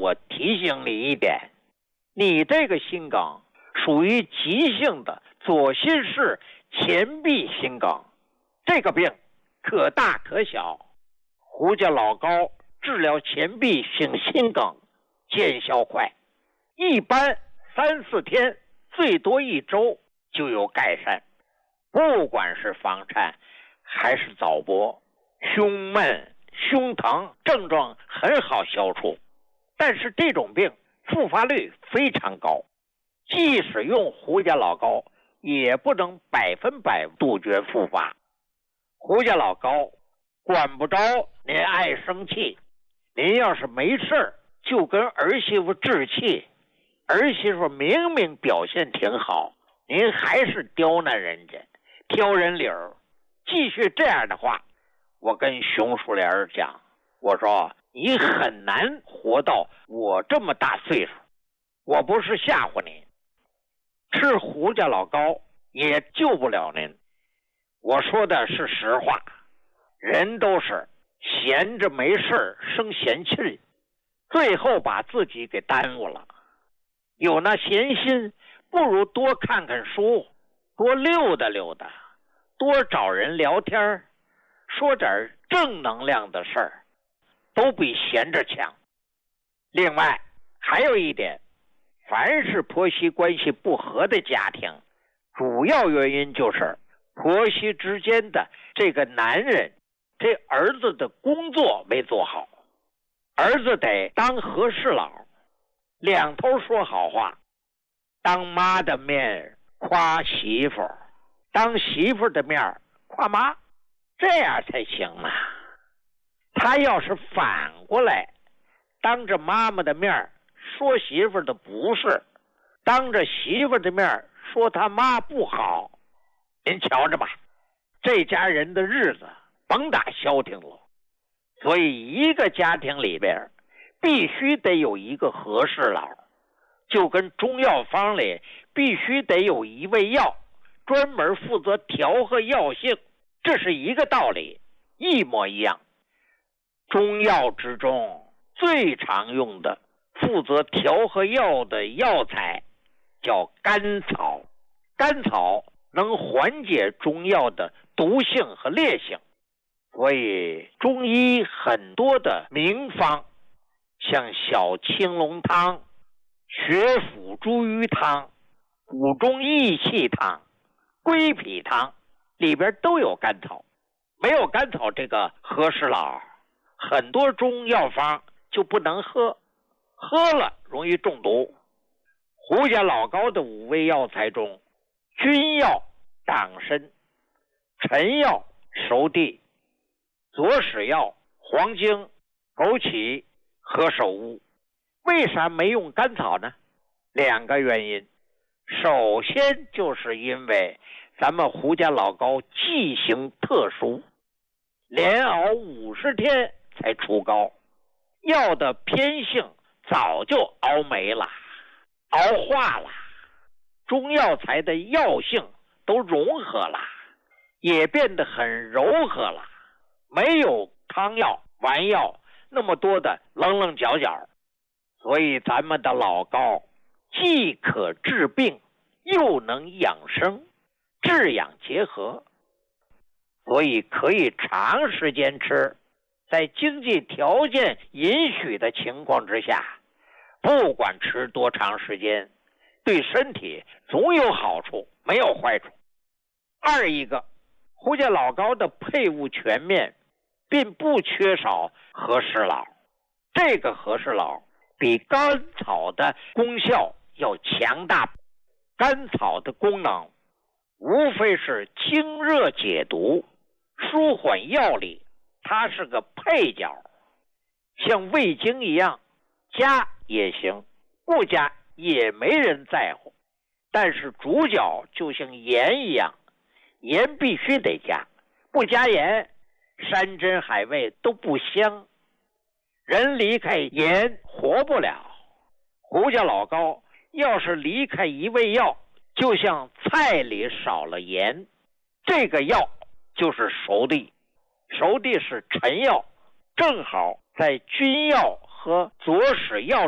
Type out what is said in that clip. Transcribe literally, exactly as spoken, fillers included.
我提醒你一点，你这个心梗属于急性的左心室前壁心梗，这个病可大可小。胡家老高治疗前壁性心梗见效快，一般三四天，最多一周就有改善。不管是房颤还是早搏，胸闷胸疼症状很好消除，但是这种病复发率非常高，即使用胡家老高也不能百分百杜绝复发。胡家老高管不着您爱生气，您要是没事就跟儿媳妇置气，儿媳妇明明表现挺好，您还是刁难人家，挑人理儿。继续这样的话，我跟熊树莲讲，我说你很难活到我这么大岁数，我不是吓唬您，吃胡家老高也救不了您。我说的是实话，人都是闲着没事生闲气，最后把自己给耽误了。有那闲心，不如多看看书，多溜达溜达，多找人聊天，说点正能量的事儿，都比闲着强。另外还有一点，凡是婆媳关系不和的家庭，主要原因就是婆媳之间的这个男人，这儿子的工作没做好。儿子得当和事佬，两头说好话，当妈的面夸媳妇，当媳妇的面夸妈，这样才行啊。他要是反过来，当着妈妈的面说媳妇的不是，当着媳妇的面说他妈不好，您瞧着吧，这家人的日子甭打消停了。所以一个家庭里边必须得有一个和事佬，就跟中药方里必须得有一味药专门负责调和药性，这是一个道理，一模一样。中药之中最常用的负责调和药的药材叫甘草，甘草能缓解中药的毒性和烈性，所以中医很多的名方，像小青龙汤、血府茱萸汤、补中益气汤、归脾汤，里边都有甘草。没有甘草这个和事佬，很多中药方就不能喝，喝了容易中毒。胡家老高的五味药材中，君药党参，陈药熟地，左使药黄精、枸杞、何首乌。为啥没用甘草呢？两个原因。首先就是因为咱们胡家老高剂型特殊，连熬五十天才出膏，药的偏性早就熬没了，熬化了，中药材的药性都融合了，也变得很柔和了，没有汤药丸药那么多的棱棱角角。所以咱们的老高既可治病又能养生，治养结合，所以可以长时间吃，在经济条件允许的情况之下，不管吃多长时间，对身体总有好处，没有坏处。二一个，胡家老高的配伍全面，并不缺少和事佬，这个和事佬比甘草的功效要强大。甘草的功能无非是清热解毒、舒缓药力，它是个配角，像味精一样，加也行，不加也没人在乎。但是主角就像盐一样，盐必须得加，不加盐，山珍海味都不香。人离开盐活不了。胡家老高要是离开一味药，就像菜里少了盐，这个药就是熟地。熟地是陈药，正好在君药和左使药